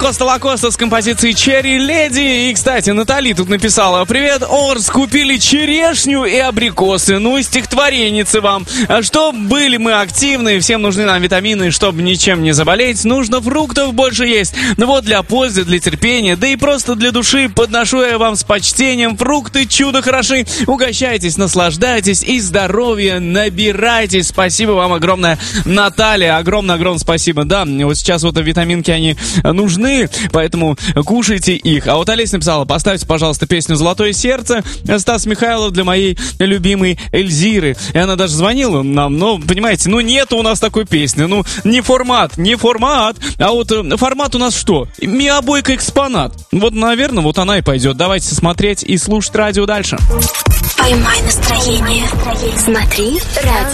Коста Лакоста с композицией «Черри Леди». И, кстати, Натали тут написала: «Привет, Орс, купили черешню и абрикосы». Ну, стихотвореницы вам. Чтоб были мы активны, всем нужны нам витамины, чтобы ничем не заболеть, нужно фруктов больше есть. Ну вот, для пользы, для терпения, да и просто для души подношу я вам с почтением. Фрукты чудо хороши. Угощайтесь, наслаждайтесь и здоровья набирайтесь. Спасибо вам огромное, Наталья. Огромное спасибо. Да, вот сейчас вот витаминки, они нужны, поэтому кушайте их. А вот Олеся написала: поставьте, пожалуйста, песню «Золотое сердце» Стас Михайлов для моей любимой Эльзиры. И она даже звонила нам, но, понимаете, нет у нас такой песни. Не формат. А вот формат у нас что? Миа-бойка экспонат. Вот, наверное, вот она и пойдет. Давайте смотреть и слушать радио дальше. Поймай настроение. Смотри радио.